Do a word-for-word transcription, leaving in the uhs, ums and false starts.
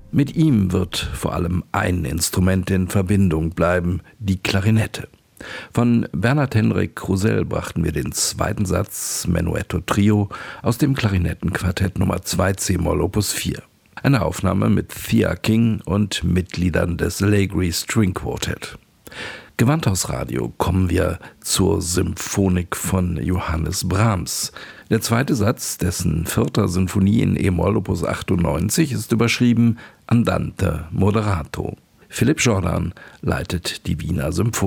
Mit ihm wird vor allem ein Instrument in Verbindung bleiben, die Klarinette. Von Bernhard Henrik Krusell brachten wir den zweiten Satz Menuetto Trio aus dem Klarinettenquartett Nummer zwei c-Moll Opus vier. Eine Aufnahme mit Thea King und Mitgliedern des Allegri String Quartet. Gewandhausradio kommen wir zur Symphonik von Johannes Brahms. Der zweite Satz dessen vierter Sinfonie in e-Moll Opus achtundneunzig ist überschrieben Andante moderato. Philipp Jordan leitet die Wiener Symphonie.